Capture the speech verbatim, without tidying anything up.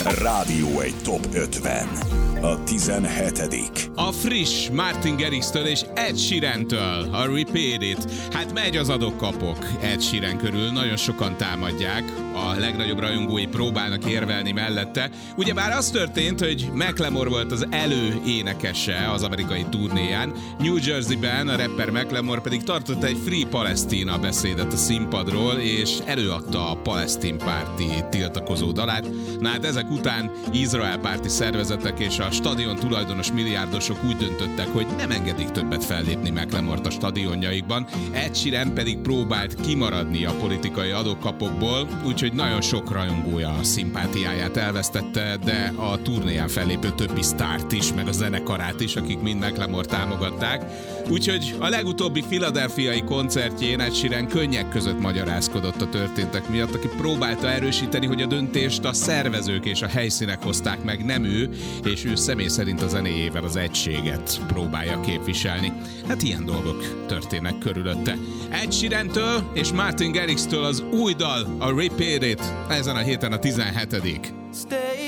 Rádió egy top ötven. A tizenhetedik. A friss Martin Garrix-től és Ed Sheeran-től, a Repeat It. Hát megy az adok-kapok Ed Sheeran körül, nagyon sokan támadják, a legnagyobb rajongói próbálnak érvelni mellette. Ugyebár az történt, hogy Macklemore volt az elő énekese az amerikai turnéján, New Jersey-ben a rapper Macklemore pedig tartott egy Free Palestina beszédet a színpadról, és előadta a palesztin párti tiltakozó dalát. Na hát ezek után Izrael párti szervezetek és a stadion tulajdonos milliárdosok úgy döntöttek, hogy nem engedik többet fellépni Macklemore-t a stadionjaikban, Ed Sheeran pedig próbált kimaradni a politikai adókapokból, úgyhogy nagyon sok rajongója a szimpátiáját elvesztette, de a turnéján fellépő többi sztárt is, meg a zenekarát is, akik mind Macklemore-t támogatták. Úgyhogy a legutóbbi philadelphiai koncertjén Ed Sheeran könnyek között magyarázkodott a történtek miatt, aki próbálta erősíteni, hogy a döntést a szervezők és a helyszínek hozták meg, nem ő, és ő személy szerint a zenéjével az egységet próbálja képviselni. Hát ilyen dolgok történnek körülötte. Ed Sheeran-től és Martin Garrix-től az új dal, a Repeat It, ezen a héten a tizenhetedik. Stay